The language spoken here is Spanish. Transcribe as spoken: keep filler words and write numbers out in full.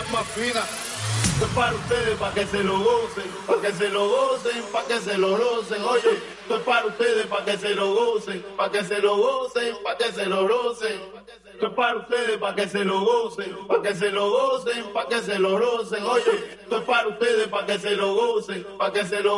más fina. Esto es para ustedes, para que se lo gocen, para que se lo gocen, para que se lo rocen. Oye, esto es para ustedes, para que se lo gocen, para que se lo gocen, para que se lo rocen. Esto es para ustedes, para que se lo gocen, para que se lo gocen, para que se lo rocen. Oye, esto es para ustedes, para que se lo gocen, para que se lo